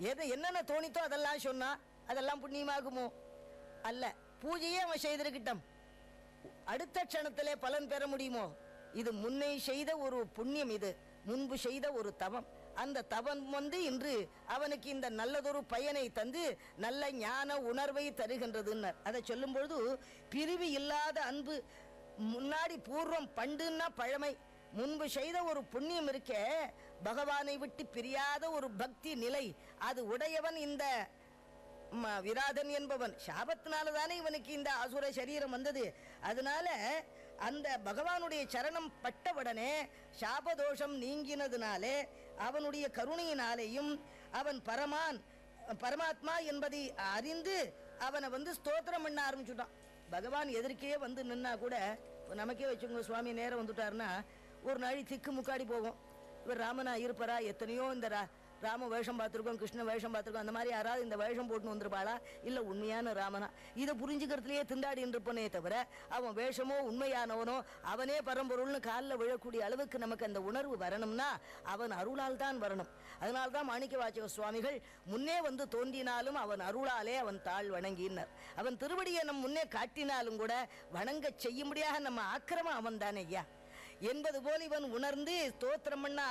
என்னென்ன தோணித்தோ அதெல்லாம் சொன்னா அதெல்லாம் புண்ணியமாகுமோ? அல்ல. பூஜையே அவன் செய்திருக்கட்டும், அடுத்த க்ஷணத்திலே பலன் பெற முடியுமோ? இது முன்னே செய்த ஒரு புண்ணியம், இது முன்பு செய்த ஒரு தவம். அந்த தவம் இன்று அவனுக்கு இந்த நல்லதொரு பயனை தந்து நல்ல ஞான உணர்வை தருகின்றதுன்னு அதை சொல்லும் பொழுது, பிரிவு இல்லாத அன்பு, முன்னாடி பூர்வம், பண்டுன்னா பழமை, முன்பு செய்த ஒரு புண்ணியம் இருக்க, பகவானை விட்டு பிரியாத ஒரு பக்தி நிலை, அது உடையவன் இந்த விராதன் என்பவன். சாபத்தினாலதானே இவனுக்கு இந்த அசுர சரீரம் வந்தது. அதனால அந்த பகவானுடைய சரணம் பட்டவுடனே சாபதோஷம் நீங்கினதுனாலே அவனுடைய கருணையினாலேயும் அவன் பரமாத்மா என்பதை அறிந்து அவனை ஸ்தோத்திரம் பண்ண ஆரம்பிச்சுட்டான். பகவான் எதிர்க்கே நின்னா கூட, நமக்கே வச்சுக்கோங்க, சுவாமி நேரம் வந்துட்டாருன்னா ஒரு நாளை திக்கு முக்காடி போகும். இவர் ராமனா இருப்பாரா? எத்தனையோ இந்த ராம வேஷம் பார்த்துருக்கோம், கிருஷ்ண வேஷம் பார்த்துருக்கோம், அந்த மாதிரி யாராவது இந்த வேஷம் போட்டுன்னு வந்துருப்பாளா? இல்லை உண்மையான ராமனா? இதை புரிஞ்சுக்கிறதுலேயே திண்டாடின்னு இருப்பனே தவிர, அவன் வேஷமோ உண்மையானவனோ அவனே பரம்பொருள்னு காலில் விழக்கூடிய அளவுக்கு நமக்கு அந்த உணர்வு வரணும்னா அவன் அருளால் தான் வரணும். அதனால்தான் மாணிக்க வாசக சுவாமிகள் முன்னே தோன்றினாலும் அவன் அருளாலே அவன் தாழ் வணங்கினார். அவன் திருவடியை நம் முன்னே காட்டினாலும் கூட வணங்க செய்யும்படியாக நம்ம ஆக்கிரமம் அவன் தானே ஐயா என்பது போல் இவன் உணர்ந்து ஸ்தோத்திரம் பண்ண